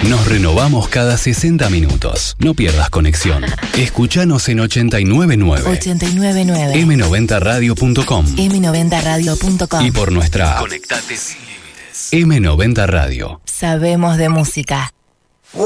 Nos renovamos cada 60 minutos. No pierdas conexión. Escuchanos en 899. 899. M90radio.com. M90radio.com. Y por nuestra Conectate sin límites. M90 Radio. Sabemos de música.